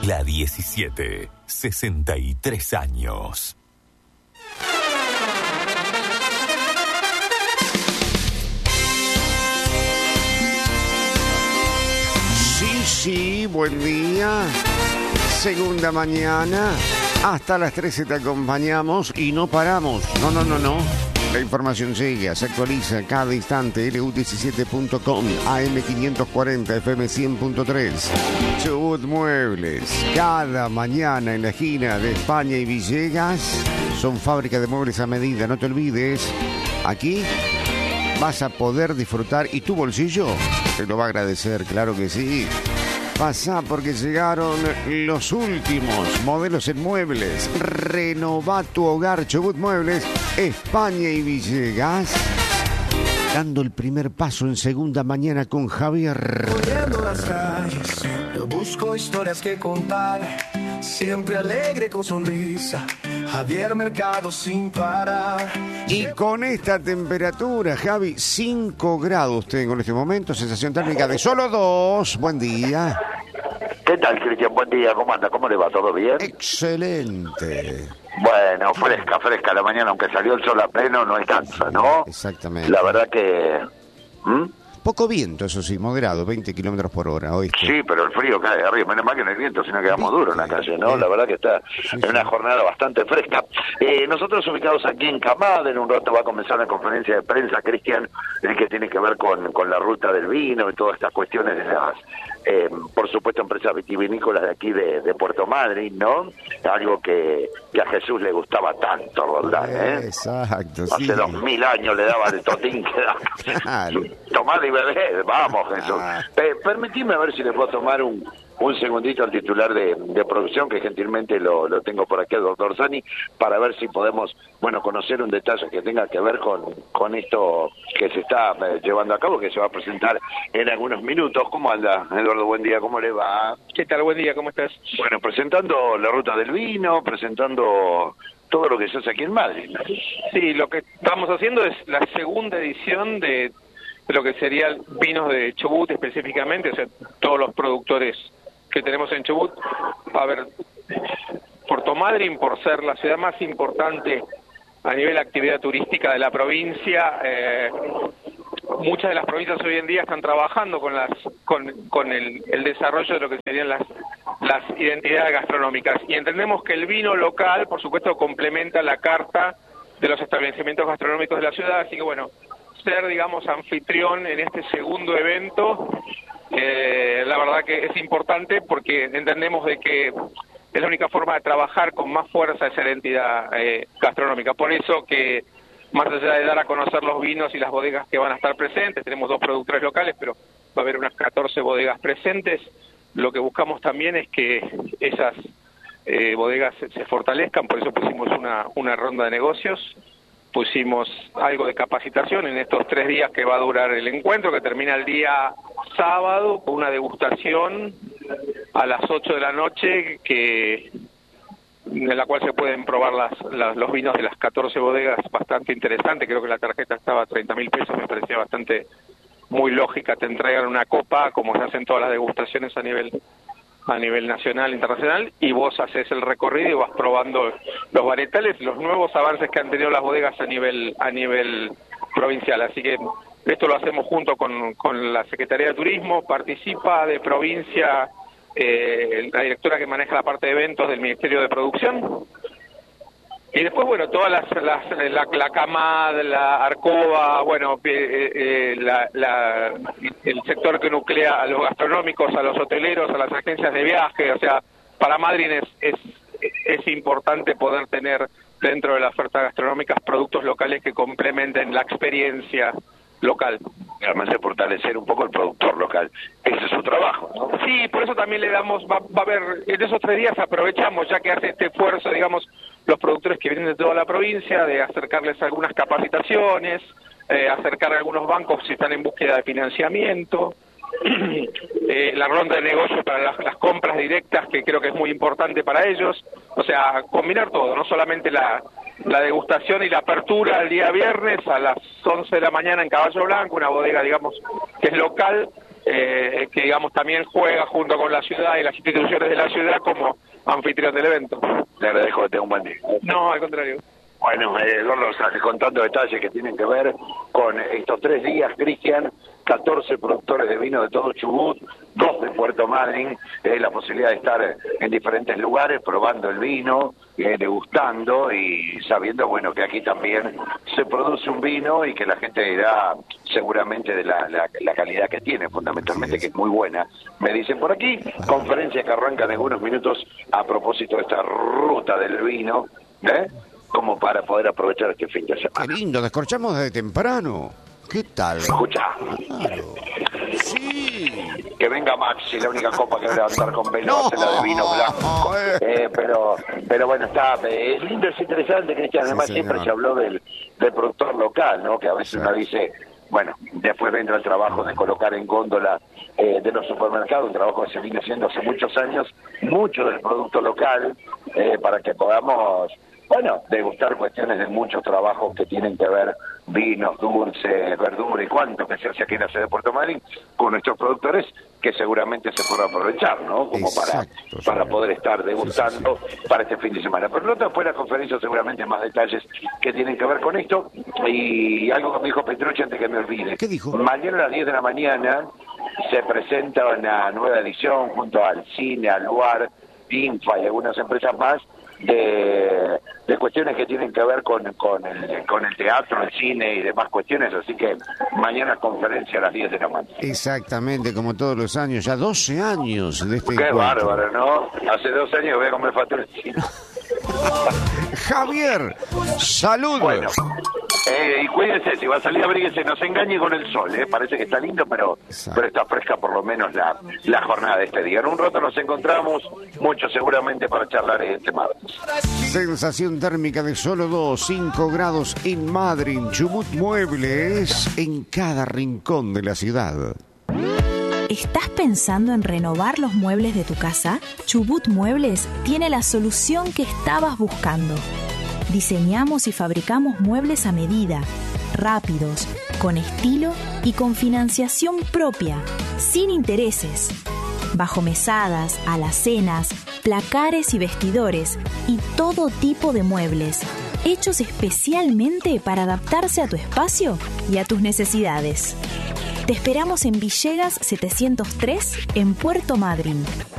La 17, 63 años. Sí, buen día. Segunda mañana. Hasta las 13 te acompañamos y no paramos. No. La información sigue, se actualiza cada instante. LU17.com, AM540, FM 100.3. Chubut Muebles. Cada mañana en la esquina de España y Villegas. Son fábrica de muebles a medida. No te olvides. Aquí vas a poder disfrutar. ¿Y tu bolsillo? Te lo va a agradecer, claro que sí. Pasá porque llegaron los últimos modelos en muebles. Renová tu hogar. Chubut Muebles, España y Villegas. Dando el primer paso en segunda mañana con Javier. Corriendo las calles, yo busco historias que contar. Siempre alegre con sonrisa. Javier Mercado sin parar. Y con esta temperatura, Javi, 5 grados tengo en este momento, sensación térmica de solo 2. Buen día. ¿Qué tal, Cristian? Buen día, ¿cómo anda? ¿Cómo le va? ¿Todo bien? Excelente. Bueno, fresca la mañana, aunque salió el sol a pleno, no alcanza, ¿no? Exactamente. La verdad que... Poco viento, eso sí, moderado, 20 kilómetros por hora, ¿oíste? Sí, pero el frío cae de arriba, menos mal que no hay viento, sino quedamos duros en la calle, ¿no? La verdad que está en una jornada bastante fresca. Nosotros ubicados aquí en Camada, en un rato va a comenzar la conferencia de prensa, Cristian, que tiene que ver con la ruta del vino y todas estas cuestiones de las, por supuesto, empresas vitivinícolas de aquí de Puerto Madryn, ¿no? Algo que a Jesús le gustaba tanto, Roldán, ¿eh? Exacto, sí. Hace 2000 años le daba el totín que daba. Claro. Tomar y beber, vamos, Jesús. Permitime a ver si le puedo tomar un segundito al titular de producción, que gentilmente lo tengo por aquí, el doctor Sani, para ver si podemos, conocer un detalle que tenga que ver con esto que se está llevando a cabo, que se va a presentar en algunos minutos. ¿Cómo anda, Eduardo? Buen día, ¿cómo le va? ¿Qué tal? Buen día, ¿cómo estás? Bueno, presentando la ruta del vino, presentando todo lo que se hace aquí en Madrid, ¿no? Sí, lo que estamos haciendo es la segunda edición de lo que serían vinos de Chubut específicamente, o sea, todos los productores que tenemos en Chubut. A ver, Puerto Madryn, por ser la ciudad más importante a nivel de actividad turística de la provincia, muchas de las provincias hoy en día están trabajando con el desarrollo de lo que serían las identidades gastronómicas, y entendemos que el vino local, por supuesto, complementa la carta de los establecimientos gastronómicos de la ciudad. Así que ser, digamos, anfitrión en este segundo evento, la verdad que es importante, porque entendemos de que es la única forma de trabajar con más fuerza esa identidad gastronómica. Por eso que, más allá de dar a conocer los vinos y las bodegas que van a estar presentes, tenemos 2 productores locales, pero va a haber unas 14 bodegas presentes. Lo que buscamos también es que esas bodegas se fortalezcan, por eso pusimos una ronda de negocios, pusimos algo de capacitación en estos 3 días que va a durar el encuentro, que termina el día sábado con una degustación a las 8 de la noche, en la cual se pueden probar los vinos de las 14 bodegas, bastante interesante. Creo que la tarjeta estaba a 30.000 pesos, me parecía bastante muy lógica. Te entregan una copa, como se hacen todas las degustaciones a nivel nacional, internacional, y vos haces el recorrido y vas probando los varietales, los nuevos avances que han tenido las bodegas a nivel provincial. Así que esto lo hacemos junto con la Secretaría de Turismo. Participa de provincia la directora que maneja la parte de eventos del Ministerio de Producción. Y después, todas la Camad, la Arcoba, el sector que nuclea a los gastronómicos, a los hoteleros, a las agencias de viaje. O sea, para Madryn es importante poder tener dentro de la oferta gastronómica productos locales que complementen la experiencia local. Además de fortalecer un poco el productor local. Ese es su trabajo, ¿no? Sí, por eso también le damos, va a haber, en esos 3 días aprovechamos, ya que hace este esfuerzo, digamos, los productores que vienen de toda la provincia, de acercarles algunas capacitaciones, acercar a algunos bancos si están en búsqueda de financiamiento, la ronda de negocios para las compras directas, que creo que es muy importante para ellos. O sea, combinar todo, no solamente la degustación y la apertura el día viernes a las 11 de la mañana en Caballo Blanco, una bodega, digamos, que es local, que digamos también juega junto con la ciudad y las instituciones de la ciudad como anfitrión del evento. Le agradezco que tenga un buen día. No, al contrario. Bueno, Gordo, contando detalles que tienen que ver con estos 3 días, Cristian, 14 productores de vino de todo Chubut, 2 de Puerto Madryn, la posibilidad de estar en diferentes lugares probando el vino, degustando y sabiendo, bueno, que aquí también se produce un vino y que la gente dirá seguramente de la calidad que tiene, fundamentalmente, que es muy buena. Me dicen por aquí, conferencia que arranca en algunos minutos a propósito de esta ruta del vino, como para poder aprovechar este fin de semana. Qué lindo, descorchamos desde temprano. ¿Qué tal? Escucha. Claro. Sí. Que venga Maxi, la única copa que va a levantar con velo va a ser la de vino blanco. Pero bueno, es lindo, es interesante, Cristian. Además, siempre se habló del productor local, ¿no? Que a veces uno dice, bueno, después vendrá el trabajo de colocar en góndola de los supermercados, un trabajo que se viene haciendo hace muchos años, mucho del producto local, para que podamos, bueno, degustar cuestiones de muchos trabajos que tienen que ver vinos, dulces, verdura y cuánto que se hace aquí en la sede de Puerto Madryn con nuestros productores, que seguramente se podrán aprovechar, ¿no? Como para poder estar degustando para este fin de semana. Pero luego después de la conferencia seguramente más detalles que tienen que ver con esto. Y algo que me dijo Petrucci antes que me olvide. ¿Qué dijo? Mañana a las 10 de la mañana se presenta una nueva edición junto al cine, al lugar, Infa y algunas empresas más, de cuestiones que tienen que ver con el teatro, el cine y demás cuestiones, así que mañana conferencia a las 10 de la mañana. Exactamente, como todos los años, ya 12 años de este Qué encuentro. bárbaro, ¿no? Hace 2 años voy a comer factura chino. Javier, salud. Bueno, y cuídense, si va a salir, abríguense, no se engañe con el sol, parece que está lindo, pero está fresca por lo menos la jornada de este día. En un rato nos encontramos, mucho seguramente para charlar este martes. Sensación térmica de solo 5 grados en Madryn. Chubut Muebles en cada rincón de la ciudad. ¿Estás pensando en renovar los muebles de tu casa? Chubut Muebles tiene la solución que estabas buscando. Diseñamos y fabricamos muebles a medida, rápidos, con estilo y con financiación propia, sin intereses. Bajo mesadas, alacenas, placares y vestidores y todo tipo de muebles, hechos especialmente para adaptarse a tu espacio y a tus necesidades. Te esperamos en Villegas 703 en Puerto Madryn.